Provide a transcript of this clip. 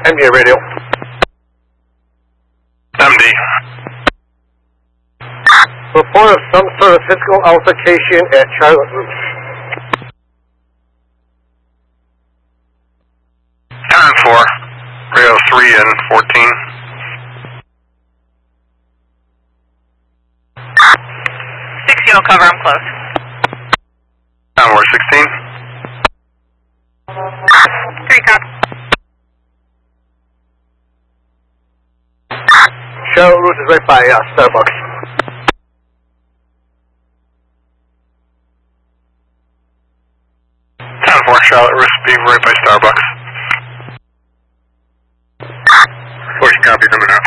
MD radio. MD. Report of some sort of physical altercation at Charlotte Roofs. 10-4. Radio 3 and 14. 60 will cover, I'm close. 10-4, 16. 3 cop. Charlotte Roofs is right by Starbucks. 10-4, Charlotte Roofs, being right by Starbucks. 40 copy, coming out.